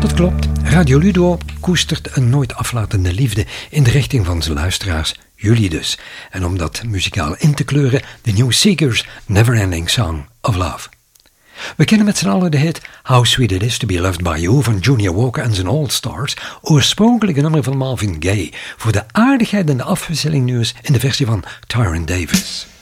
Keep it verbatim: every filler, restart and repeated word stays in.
Dat klopt, Radio Ludo koestert een nooit aflatende liefde in de richting van zijn luisteraars, jullie dus. En om dat muzikaal in te kleuren, de New Seekers' Neverending Song of Love. We kennen met z'n allen de hit How Sweet It Is To Be Loved By You van Junior Walker en zijn All Stars, oorspronkelijk een nummer van Marvin Gaye, voor de aardigheid en de afwisseling nu eens in de versie van Tyron Davis.